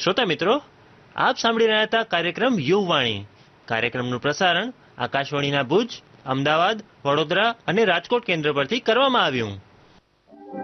શ્રોતા મિત્રો, આપ સાંભળી રહ્યા હતા કાર્યક્રમ યુવવાણી. કાર્યક્રમનું પ્રસારણ આકાશવાણીના ભુજ, અમદાવાદ, વડોદરા અને રાજકોટ કેન્દ્ર પરથી કરવામાં આવ્યું.